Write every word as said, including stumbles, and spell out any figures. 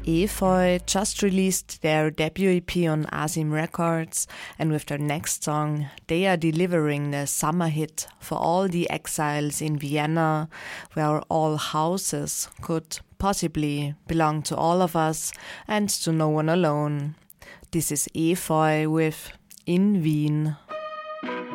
Efeu just released their debut E P on Azim Records, and with their next song, they are delivering the summer hit for all the exiles in Vienna, where all houses could possibly belong to all of us and to no one alone. This is Efeu with In Wien.